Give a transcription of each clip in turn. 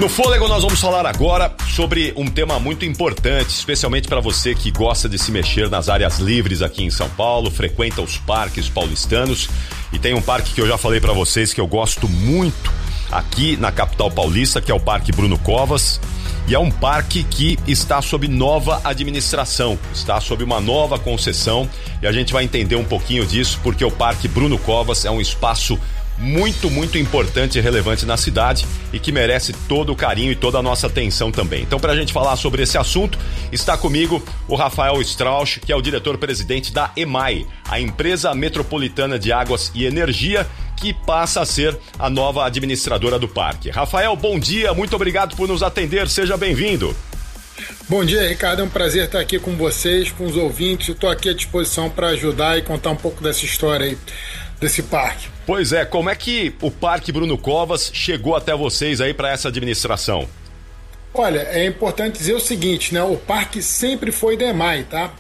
No Fôlego nós vamos falar agora sobre um tema muito importante, especialmente para você que gosta de se mexer nas áreas livres aqui em São Paulo, frequenta os parques paulistanos, e tem um parque que eu já falei para vocês que eu gosto muito aqui na capital paulista, que é o Parque Bruno Covas, e é um parque que está sob nova administração, está sob uma nova concessão, e a gente vai entender um pouquinho disso, porque o Parque Bruno Covas é um espaço muito importante e relevante na cidade e que merece todo o carinho e toda a nossa atenção também. Então, para a gente falar sobre esse assunto, está comigo o Rafael Strauch, que é o diretor-presidente da EMAI, a Empresa Metropolitana de Águas e Energia, que passa a ser a nova administradora do parque. Rafael, bom dia, muito obrigado por nos atender, seja bem-vindo. Bom dia, Ricardo, é um prazer estar aqui com vocês, com os ouvintes. Eu estou aqui à disposição para ajudar e contar um pouco dessa história aí, desse parque. Pois é, como é que o Parque Bruno Covas chegou até vocês aí para essa administração? Olha, é importante dizer o seguinte, né? O parque sempre foi da EMAI, tá?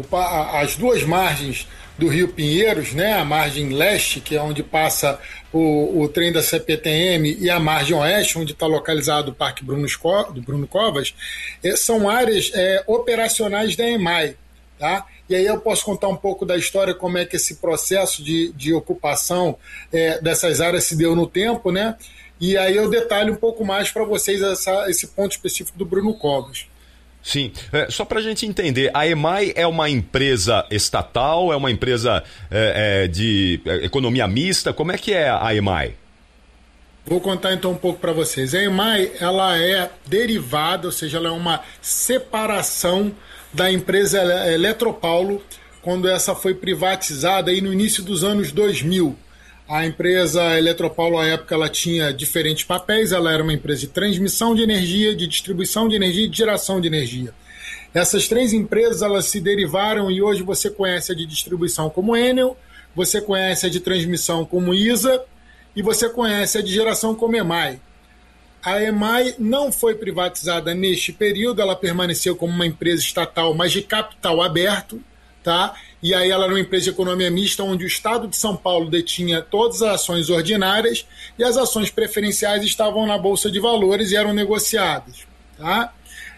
As duas margens do Rio Pinheiros, né? A margem leste, que é onde passa o trem da CPTM, e a margem oeste, onde está localizado o Parque Bruno Covas, são áreas operacionais da EMAI, tá? E aí eu posso contar um pouco da história, como é que esse processo de ocupação dessas áreas se deu no tempo, né? E aí eu detalho um pouco mais para vocês esse ponto específico do Bruno Covas. Sim, só para a gente entender, a EMAI é uma empresa estatal, é uma empresa de economia mista, como é que é a EMAI? Vou contar então um pouco para vocês. A EMAI, ela é derivada, ou seja, ela é uma separação da empresa Eletropaulo, quando essa foi privatizada aí no início dos anos 2000. A empresa Eletropaulo, à época, ela tinha diferentes papéis, ela era uma empresa de transmissão de energia, de distribuição de energia e de geração de energia. Essas três empresas, elas se derivaram e hoje você conhece a de distribuição como Enel, você conhece a de transmissão como ISA e você conhece a de geração como EMAI. A EMAI não foi privatizada neste período, ela permaneceu como uma empresa estatal, mas de capital aberto, tá? E aí ela era uma empresa de economia mista, onde o Estado de São Paulo detinha todas as ações ordinárias e as ações preferenciais estavam na Bolsa de Valores e eram negociadas, tá?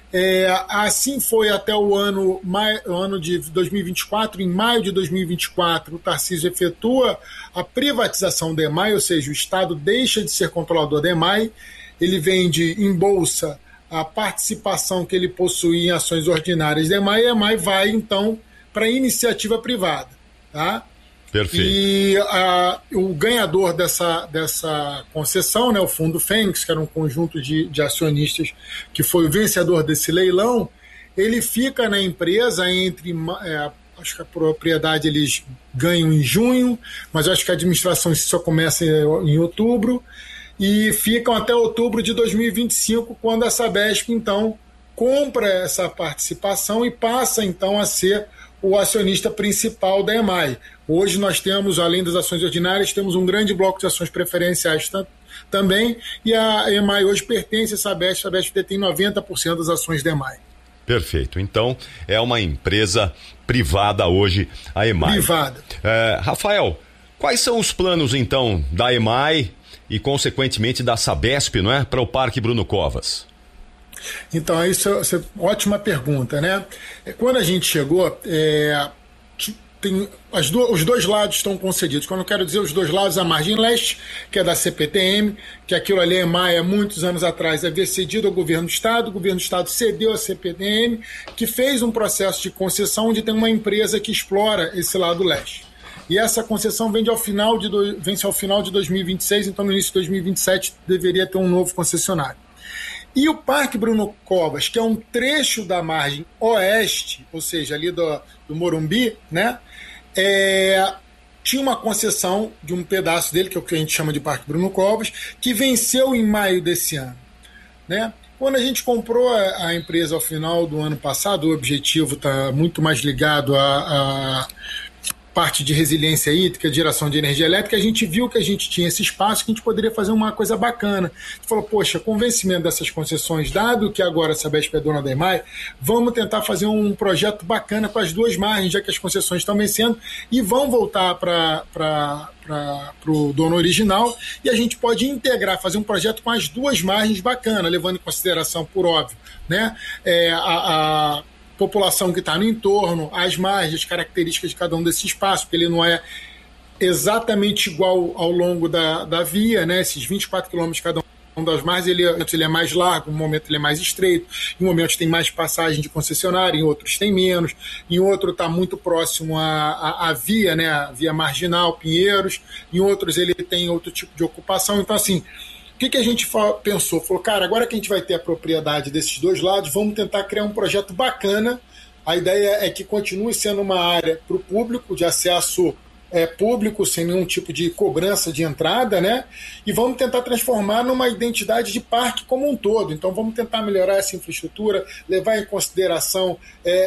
Assim foi até o ano de 2024. Em maio de 2024, o Tarcísio efetua a privatização da EMAI, ou seja, o Estado deixa de ser controlador da EMAI, ele vende em bolsa a participação que ele possui em ações ordinárias da EMAI, e a EMAI vai, então, para a iniciativa privada. Tá? Perfeito. E o ganhador dessa concessão, né, o Fundo Fênix, que era um conjunto de acionistas que foi o vencedor desse leilão, ele fica na empresa entre... acho que a propriedade eles ganham em junho, mas acho que a administração só começa em outubro, e ficam até outubro de 2025, quando a Sabesp, então, compra essa participação e passa, então, a ser o acionista principal da EMAI. Hoje nós temos, além das ações ordinárias, temos um grande bloco de ações preferenciais também, e a EMAI hoje pertence à Sabesp, a Sabesp detém 90% das ações da EMAI. Perfeito, então é uma empresa privada hoje, a EMAI. Privada. Rafael, quais são os planos, então, da EMAI e, consequentemente, da Sabesp, não é, para o Parque Bruno Covas? Então, isso é ótima pergunta, né? Quando a gente chegou, os dois lados estão concedidos. Quando eu quero dizer os dois lados, a margem leste, que é da CPTM, que aquilo ali, a EMAI, há muitos anos atrás, havia cedido ao governo do Estado, o governo do Estado cedeu à CPTM, que fez um processo de concessão onde tem uma empresa que explora esse lado leste. E essa concessão vence ao final de 2026, então no início de 2027 deveria ter um novo concessionário. E o Parque Bruno Covas, que é um trecho da margem oeste, ou seja, ali do Morumbi, né, tinha uma concessão de um pedaço dele, que é o que a gente chama de Parque Bruno Covas, que venceu em maio desse ano, né? Quando a gente comprou a empresa ao final do ano passado, o objetivo está muito mais ligado parte de resiliência hídrica, de geração de energia elétrica, a gente viu que a gente tinha esse espaço, que a gente poderia fazer uma coisa bacana. A gente falou, poxa, com o vencimento dessas concessões, dado que agora a Sabesp é dona da EMAI, vamos tentar fazer um projeto bacana com as duas margens, já que as concessões estão vencendo, e vão voltar para o dono original, e a gente pode integrar, fazer um projeto com as duas margens bacana, levando em consideração, por óbvio, né, a população que está no entorno, as margens, as características de cada um desse espaço, porque ele não é exatamente igual ao longo da via, né? Esses 24 quilômetros cada um das margens, ele é mais largo, em um momento ele é mais estreito, em momentos tem mais passagem de concessionária, em outros tem menos, em outro está muito próximo à via, né? A via marginal, Pinheiros, em outros ele tem outro tipo de ocupação. Então, assim, o que a gente pensou? Falou, cara, agora que a gente vai ter a propriedade desses dois lados, vamos tentar criar um projeto bacana. A ideia é que continue sendo uma área para o público, de acesso público, sem nenhum tipo de cobrança de entrada, né? E vamos tentar transformar numa identidade de parque como um todo. Então vamos tentar melhorar essa infraestrutura, levar em consideração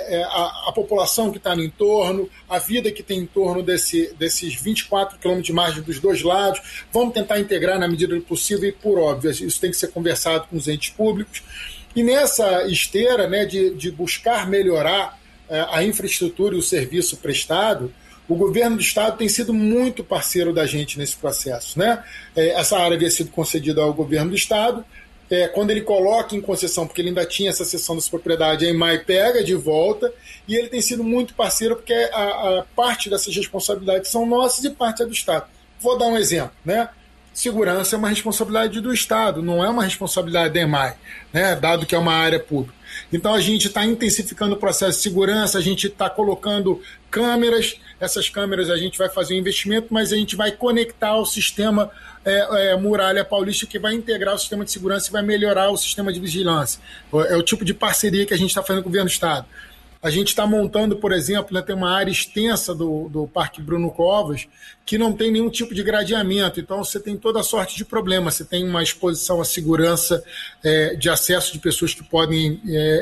a população que está no entorno, a vida que tem em torno desses 24 quilômetros de margem dos dois lados. Vamos tentar integrar na medida do possível e, por óbvio, isso tem que ser conversado com os entes públicos. E nessa esteira, né, de buscar melhorar a infraestrutura e o serviço prestado, o governo do estado tem sido muito parceiro da gente nesse processo, né? Essa área havia sido concedida ao governo do estado. Quando ele coloca em concessão, porque ele ainda tinha essa cessão dessa propriedade, a EMAI pega de volta, e ele tem sido muito parceiro, porque a parte dessas responsabilidades são nossas e parte é do estado. Vou dar um exemplo, né? Segurança é uma responsabilidade do estado, não é uma responsabilidade da EMAI, né? Dado que é uma área pública. Então a gente está intensificando o processo de segurança, a gente está colocando câmeras, essas câmeras a gente vai fazer um investimento, mas a gente vai conectar ao sistema Muralha Paulista, que vai integrar o sistema de segurança e vai melhorar o sistema de vigilância. É o tipo de parceria que a gente está fazendo com o governo do estado. A gente está montando, por exemplo, né, tem uma área extensa do Parque Bruno Covas que não tem nenhum tipo de gradeamento, então você tem toda sorte de problemas. Você tem uma exposição à segurança de acesso de pessoas que podem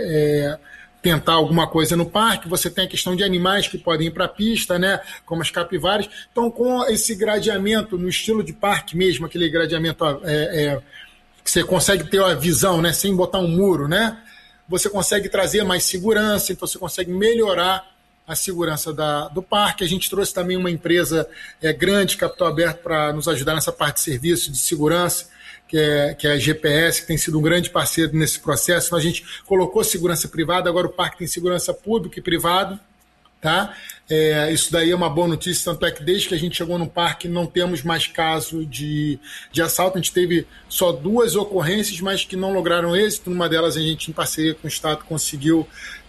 tentar alguma coisa no parque, você tem a questão de animais que podem ir para a pista, né, como as capivaras. Então, com esse gradeamento no estilo de parque mesmo, aquele gradeamento que você consegue ter a visão, né, sem botar um muro, né, você consegue trazer mais segurança, então você consegue melhorar a segurança do parque. A gente trouxe também uma empresa grande, capital aberto, para nos ajudar nessa parte de serviço de segurança, que é a GPS, que tem sido um grande parceiro nesse processo. Então a gente colocou segurança privada, agora o parque tem segurança pública e privada. Tá? Isso daí é uma boa notícia, tanto é que desde que a gente chegou no parque não temos mais caso de assalto. A gente teve só 2 ocorrências, mas que não lograram êxito. Numa delas a gente, em parceria com o Estado, conseguiu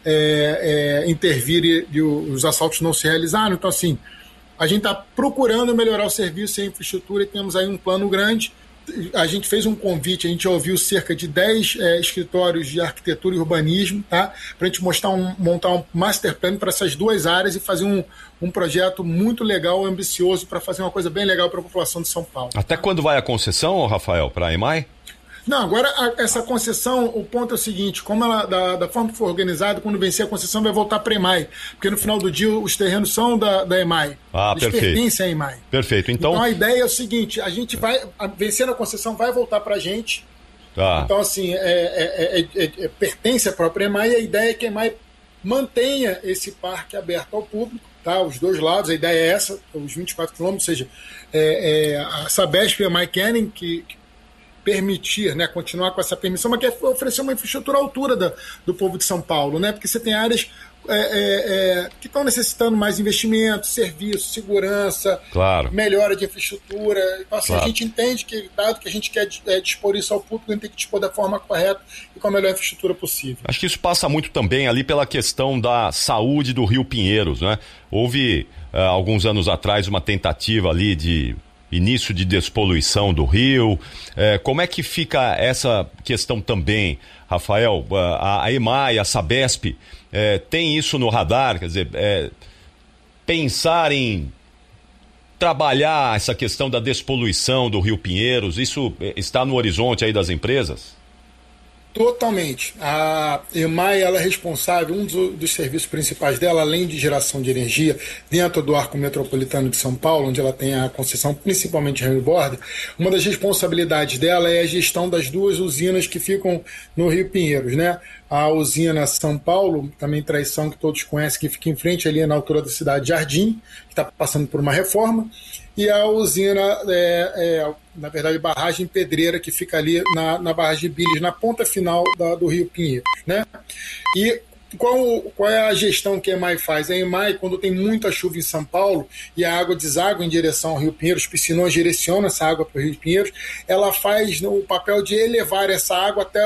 intervir e os assaltos não se realizaram. Então, assim, a gente está procurando melhorar o serviço e a infraestrutura e temos aí um plano grande. A gente fez um convite, a gente ouviu cerca de 10 escritórios de arquitetura e urbanismo, tá? Para a gente montar um master plan para essas duas áreas e fazer um projeto muito legal, ambicioso, para fazer uma coisa bem legal para a população de São Paulo. Até quando vai a concessão, Rafael, para a EMAI? Não, agora essa concessão, o ponto é o seguinte, como ela, da forma que for organizada, quando vencer a concessão vai voltar para a EMAI, porque no final do dia os terrenos são da EMAI. Eles perfeito. Pertencem à EMAI. Perfeito, então a ideia é o seguinte, a gente vai, vencendo a concessão, vai voltar para a gente. Tá. Então, assim, pertence à própria EMAI, e a ideia é que a EMAI mantenha esse parque aberto ao público, tá? Os dois lados, a ideia é essa, os 24 quilômetros, ou seja, a Sabesp e a EMAI querem que permitir, né, continuar com essa permissão, mas quer oferecer uma infraestrutura à altura do povo de São Paulo, né, porque você tem áreas que estão necessitando mais investimento, serviço, segurança, claro, melhora de infraestrutura. Então, assim, claro, a gente entende que, dado que a gente quer dispor isso ao público, a gente tem que dispor da forma correta e com a melhor infraestrutura possível. Acho que isso passa muito também ali pela questão da saúde do Rio Pinheiros, né? Houve, alguns anos atrás, uma tentativa ali de início de despoluição do rio. Como é que fica essa questão também, Rafael? A EMAI, a Sabesp, tem isso no radar? Quer dizer, pensar em trabalhar essa questão da despoluição do Rio Pinheiros, isso está no horizonte aí das empresas? Totalmente. A EMAI, ela é responsável, dos serviços principais dela, além de geração de energia, dentro do Arco Metropolitano de São Paulo, onde ela tem a concessão principalmente de Rio Borda, uma das responsabilidades dela é a gestão das duas usinas que ficam no Rio Pinheiros, né? A usina São Paulo, também Traição, que todos conhecem, que fica em frente ali na altura da cidade de Jardim, que está passando por uma reforma, e a usina, na verdade, Barragem Pedreira, que fica ali na Barragem de Bilhes, na ponta final do Rio Pinheiros, né? E qual é a gestão que a EMAI faz? A EMAI, quando tem muita chuva em São Paulo e a água deságua em direção ao Rio Pinheiros, os piscinões direcionam essa água para o Rio Pinheiros, ela faz o papel de elevar essa água até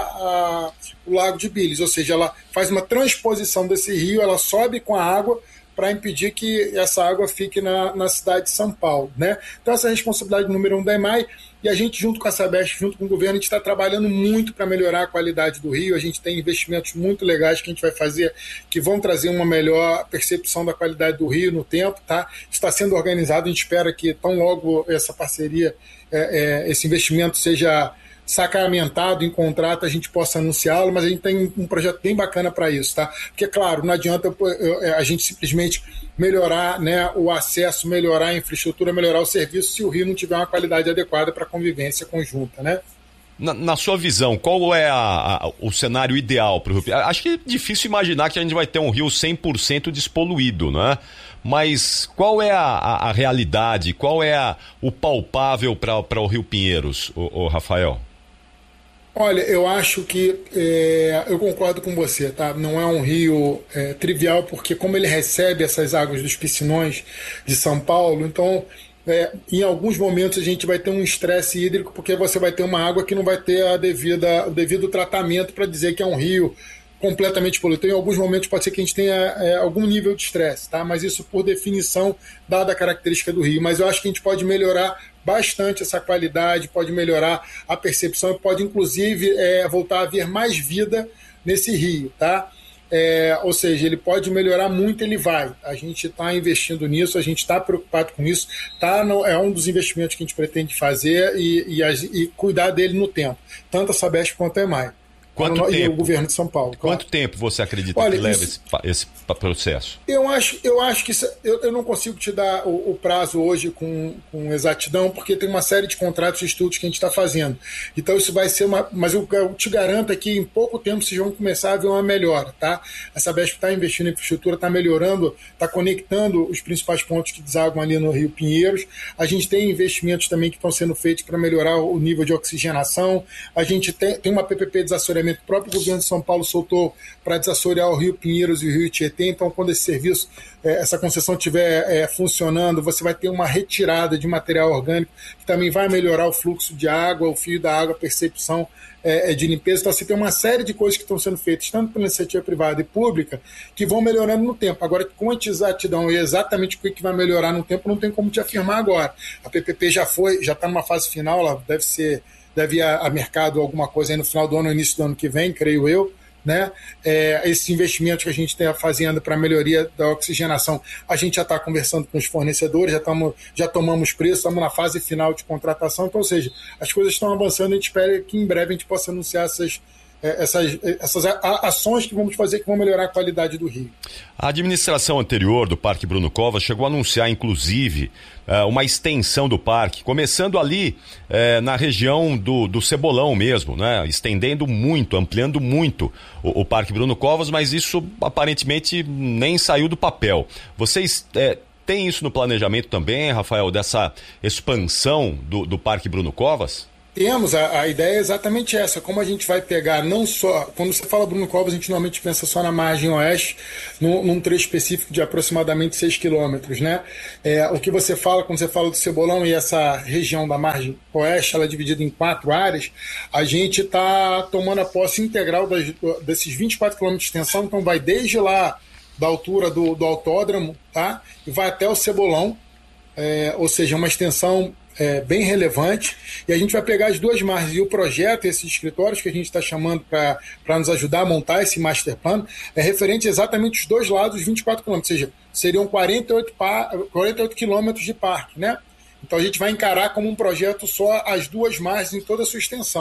o Lago de Bilhes, ou seja, ela faz uma transposição desse rio, ela sobe com a água para impedir que essa água fique na cidade de São Paulo, né? Então essa é a responsabilidade número 1 da EMAI, e a gente, junto com a Sabesp, junto com o governo, a gente está trabalhando muito para melhorar a qualidade do rio. A gente tem investimentos muito legais que a gente vai fazer, que vão trazer uma melhor percepção da qualidade do rio no tempo, tá? Está sendo organizado, a gente espera que tão logo essa parceria, esse investimento seja sacramentado em contrato, a gente possa anunciá-lo, mas a gente tem um projeto bem bacana para isso, tá? Porque, claro, não adianta a gente simplesmente melhorar, né, o acesso, melhorar a infraestrutura, melhorar o serviço, se o rio não tiver uma qualidade adequada para a convivência conjunta, né? Na sua visão, qual é o cenário ideal para o Rio? Acho que é difícil imaginar que a gente vai ter um rio 100% despoluído, né? Mas qual é a realidade, qual é o palpável para o Rio Pinheiros, o Rafael? Olha, eu acho que eu concordo com você, tá? Não é um rio trivial, porque como ele recebe essas águas dos piscinões de São Paulo, então em alguns momentos a gente vai ter um estresse hídrico, porque você vai ter uma água que não vai ter o devido tratamento para dizer que é um rio completamente poluído. Então, em alguns momentos pode ser que a gente tenha algum nível de estresse, tá? Mas isso por definição, dada a característica do rio. Mas eu acho que a gente pode melhorar bastante essa qualidade, pode melhorar a percepção e pode inclusive voltar a haver mais vida nesse rio, tá? Ou seja, ele pode melhorar muito, ele vai. A gente está investindo nisso, a gente está preocupado com isso, é um dos investimentos que a gente pretende fazer e cuidar dele no tempo, tanto a Sabesp quanto a EMAI. E o governo de São Paulo. Claro. Quanto tempo você acredita que leva esse processo? Eu acho que eu não consigo te dar o prazo hoje com exatidão, porque tem uma série de contratos e estudos que a gente está fazendo. Então isso vai ser mas eu te garanto é que em pouco tempo vocês vão começar a ver uma melhora, tá? A Sabesp está investindo em infraestrutura, está melhorando, está conectando os principais pontos que desaguam ali no Rio Pinheiros. A gente tem investimentos também que estão sendo feitos para melhorar o nível de oxigenação. A gente tem uma PPP de desassoreamento que o próprio governo de São Paulo soltou para desassorear o Rio Pinheiros e o Rio Tietê. Então, quando esse serviço, essa concessão estiver funcionando, você vai ter uma retirada de material orgânico, que também vai melhorar o fluxo de água, o fio da água, a percepção de limpeza. Então, você tem uma série de coisas que estão sendo feitas, tanto pela iniciativa privada e pública, que vão melhorando no tempo. Agora, com exatidão e exatamente o que vai melhorar no tempo, não tem como te afirmar agora. A PPP já está numa fase final, ela deve ir a mercado alguma coisa aí no final do ano, no início do ano que vem, creio eu, né? Esses investimentos que a gente está fazendo para a melhoria da oxigenação, a gente já está conversando com os fornecedores, já tomamos preço, estamos na fase final de contratação, então, ou seja, as coisas estão avançando, a gente espera que em breve a gente possa anunciar essas ações que vamos fazer que vão melhorar a qualidade do rio. A administração anterior do Parque Bruno Covas chegou a anunciar, inclusive, uma extensão do parque, começando ali na região do Cebolão mesmo, né? Estendendo muito, ampliando muito o Parque Bruno Covas, mas isso aparentemente nem saiu do papel. Vocês têm isso no planejamento também, Rafael, dessa expansão do Parque Bruno Covas? Temos, a ideia é exatamente essa, como a gente vai pegar não só, quando você fala Bruno Covas, a gente normalmente pensa só na margem oeste, num trecho específico de aproximadamente 6 quilômetros, né? O que você fala, quando você fala do Cebolão e essa região da margem oeste, ela é dividida em 4 áreas, a gente está tomando a posse integral desses 24 quilômetros de extensão, então vai desde lá, da altura do autódromo, tá? E vai até o Cebolão, ou seja, uma extensão bem relevante, e a gente vai pegar as duas margens, e o projeto, esses escritórios que a gente está chamando para nos ajudar a montar esse master plan, é referente exatamente os dois lados, 24 quilômetros, ou seja, seriam 48 quilômetros de parque, né? Então a gente vai encarar como um projeto só as duas margens em toda a sua extensão.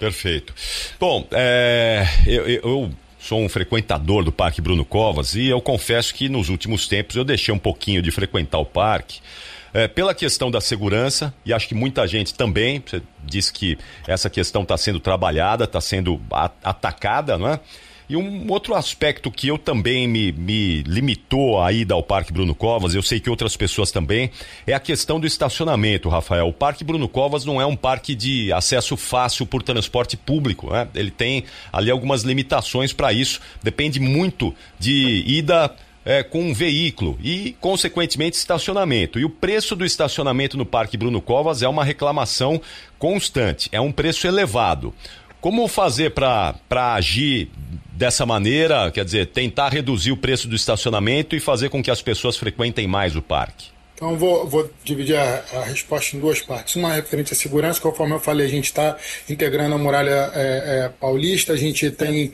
Perfeito. Bom, eu sou um frequentador do Parque Bruno Covas e eu confesso que nos últimos tempos eu deixei um pouquinho de frequentar o parque pela questão da segurança, e acho que muita gente também. Você disse que essa questão está sendo trabalhada, está sendo atacada, não é? E um outro aspecto que eu também me limitou a ida ao Parque Bruno Covas, eu sei que outras pessoas também, é a questão do estacionamento, Rafael. O Parque Bruno Covas não é um parque de acesso fácil por transporte público, né? Ele tem ali algumas limitações para isso, depende muito de ida com um veículo e, consequentemente, estacionamento. E o preço do estacionamento no Parque Bruno Covas é uma reclamação constante, é um preço elevado. Como fazer para agir dessa maneira, quer dizer, tentar reduzir o preço do estacionamento e fazer com que as pessoas frequentem mais o parque? Então, vou dividir a resposta em duas partes. Uma referente à segurança, conforme eu falei, a gente está integrando a Muralha Paulista, a gente tem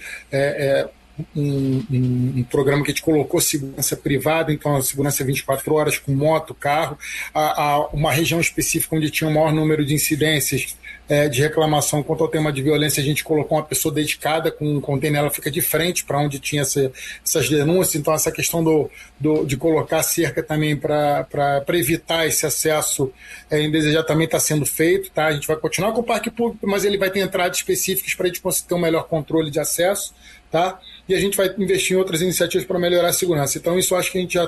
um programa que a gente colocou segurança privada, então a segurança 24 horas com moto, carro, uma região específica onde tinha o maior número de incidências de reclamação quanto ao tema de violência, a gente colocou uma pessoa dedicada com um container, ela fica de frente para onde tinha essas denúncias, então essa questão de colocar cerca também para evitar esse acesso indesejado também está sendo feito, tá? A gente vai continuar com o parque público, mas ele vai ter entradas específicas para a gente conseguir ter um melhor controle de acesso, tá? E a gente vai investir em outras iniciativas para melhorar a segurança. Então isso acho que a gente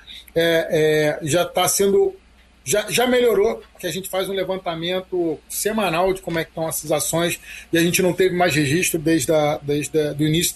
já está sendo... Já melhorou, porque a gente faz um levantamento semanal de como é que estão essas ações e a gente não teve mais registro desde o início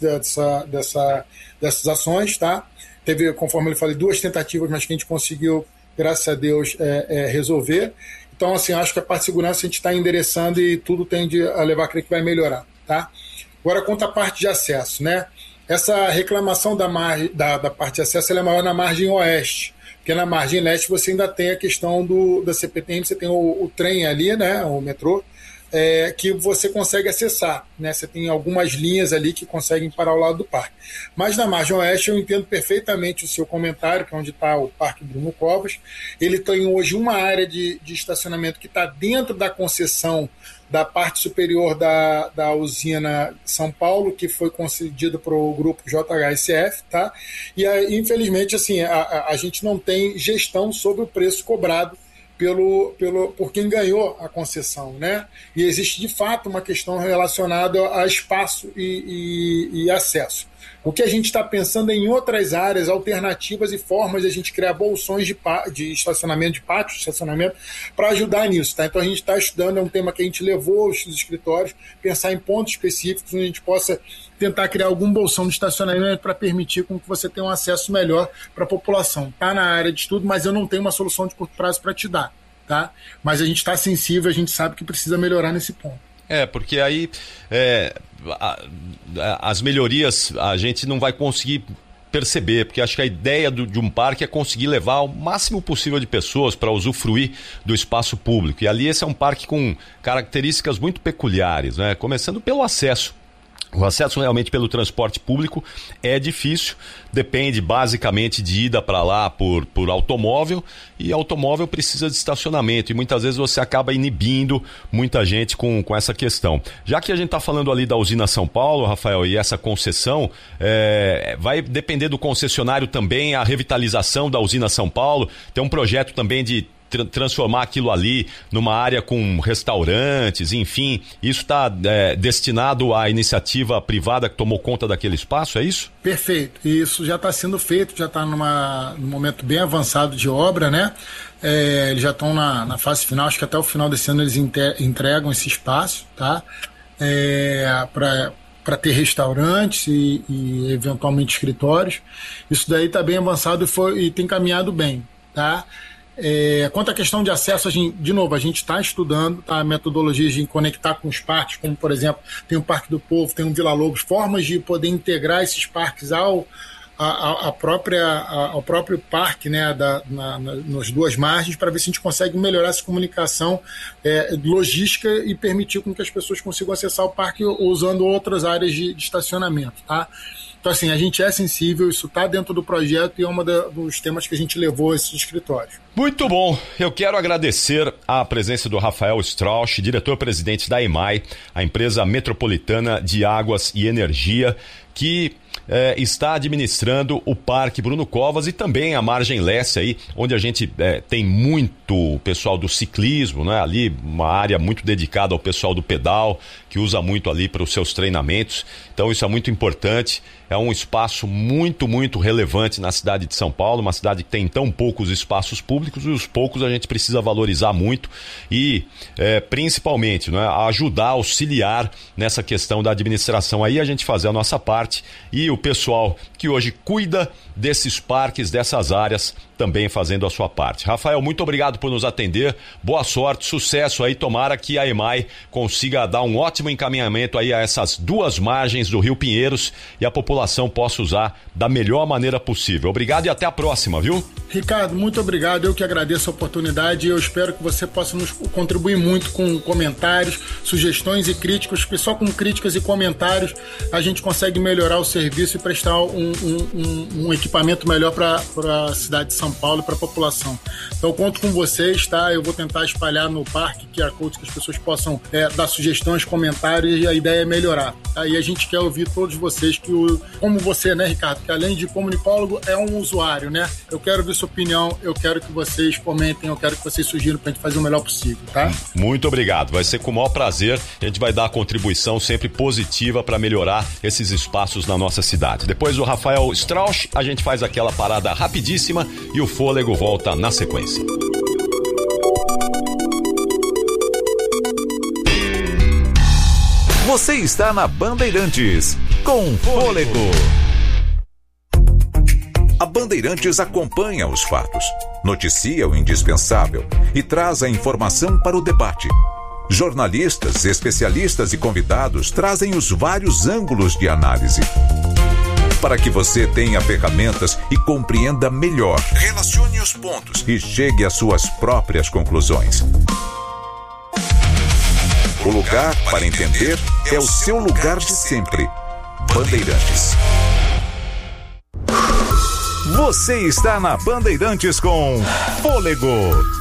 dessas ações, tá? Teve, conforme eu falei, 2 tentativas, mas que a gente conseguiu, graças a Deus, resolver. Então, assim, acho que a parte de segurança a gente está endereçando e tudo tende a levar a crer que vai melhorar, tá? Agora, quanto à parte de acesso, né? Essa reclamação da parte de acesso ela é maior na margem oeste, porque na margem leste você ainda tem a questão da CPTM, você tem o trem ali, né, o metrô, que você consegue acessar, né? Você tem algumas linhas ali que conseguem parar ao lado do parque. Mas na margem oeste eu entendo perfeitamente o seu comentário, que é onde está o Parque Bruno Covas. Ele tem hoje uma área de estacionamento que está dentro da concessão da parte superior da usina São Paulo, que foi concedida para o grupo JHSF, tá? E infelizmente assim, a gente não tem gestão sobre o preço cobrado por quem ganhou a concessão, né? E existe de fato uma questão relacionada a espaço e acesso. O que a gente está pensando é em outras áreas, alternativas e formas de a gente criar bolsões de estacionamento, de pátio de estacionamento, para ajudar nisso, tá? Então a gente está estudando, é um tema que a gente levou aos escritórios, pensar em pontos específicos onde a gente possa tentar criar algum bolsão de estacionamento para permitir com que você tenha um acesso melhor para a população. Está na área de estudo, mas eu não tenho uma solução de curto prazo para te dar, tá? Mas a gente está sensível, a gente sabe que precisa melhorar nesse ponto. Porque aí as melhorias a gente não vai conseguir perceber, porque acho que a ideia de um parque é conseguir levar o máximo possível de pessoas para usufruir do espaço público. E ali esse é um parque com características muito peculiares, né? Começando pelo acesso. O acesso realmente pelo transporte público é difícil, depende basicamente de ida para lá por automóvel, e automóvel precisa de estacionamento e muitas vezes você acaba inibindo muita gente com essa questão. Já que a gente está falando ali da usina São Paulo, Rafael, e essa concessão, vai depender do concessionário também a revitalização da usina São Paulo, tem um projeto também de transformar aquilo ali numa área com restaurantes, enfim, isso está destinado à iniciativa privada que tomou conta daquele espaço, é isso? Perfeito, isso já está sendo feito, já está num momento bem avançado de obra, né? Eles já estão na fase final, acho que até o final desse ano eles entregam esse espaço, tá? Para ter restaurantes e eventualmente escritórios. Isso daí está bem avançado e tem caminhado bem, tá? Quanto à questão de acesso, de novo, a gente está estudando metodologias de conectar com os parques, como, por exemplo, tem o Parque do Povo, tem o Vila Lobos, formas de poder integrar esses parques ao próprio parque, né, nas duas margens, para ver se a gente consegue melhorar essa comunicação logística e permitir com que as pessoas consigam acessar o parque usando outras áreas de estacionamento, tá? Então, Então, assim, a gente é sensível, isso está dentro do projeto e é um dos temas que a gente levou a esses escritórios. Muito bom. Eu quero agradecer a presença do Rafael Strauch, diretor-presidente da EMAI, a empresa metropolitana de águas e energia, que está administrando o Parque Bruno Covas e também a Margem Leste aí, onde a gente tem muito pessoal do ciclismo, né? Ali uma área muito dedicada ao pessoal do pedal, que usa muito ali para os seus treinamentos. Então isso é muito importante. É um espaço muito, muito relevante na cidade de São Paulo, uma cidade que tem tão poucos espaços públicos e os poucos a gente precisa valorizar muito e principalmente, né, ajudar, auxiliar nessa questão da administração. Aí a gente fazer a nossa parte e o pessoal que hoje cuida desses parques, dessas áreas, também fazendo a sua parte. Rafael, muito obrigado por nos atender, boa sorte, sucesso aí, tomara que a EMAI consiga dar um ótimo encaminhamento aí a essas duas margens do Rio Pinheiros e a população possa usar da melhor maneira possível. Obrigado e até a próxima, viu? Ricardo, muito obrigado, eu que agradeço a oportunidade e eu espero que você possa nos contribuir muito com comentários, sugestões e críticas, porque só com críticas e comentários a gente consegue melhorar o serviço e prestar um equipamento melhor para a cidade de São Paulo e para a população. Então eu conto com vocês, tá? Eu vou tentar espalhar no parque QR Code que as pessoas possam dar sugestões, comentários e a ideia é melhorar. Tá? E a gente quer ouvir todos vocês como você, né, Ricardo, que além de comunicólogo é um usuário, né? Eu quero ver sua opinião, eu quero que vocês comentem, eu quero que vocês sugiram pra gente fazer o melhor possível, tá? Muito obrigado, vai ser com o maior prazer, a gente vai dar a contribuição sempre positiva para melhorar esses espaços na nossa cidade. Depois do Rafael Strauch, a gente faz aquela parada rapidíssima e o fôlego volta na sequência. Você está na Bandeirantes, com Fôlego. A Bandeirantes acompanha os fatos, noticia o indispensável e traz a informação para o debate. Jornalistas, especialistas e convidados trazem os vários ângulos de análise. Para que você tenha ferramentas e compreenda melhor, relacione os pontos e chegue às suas próprias conclusões. O lugar para entender é o seu lugar de sempre. Bandeirantes. Você está na Bandeirantes com Fôlego.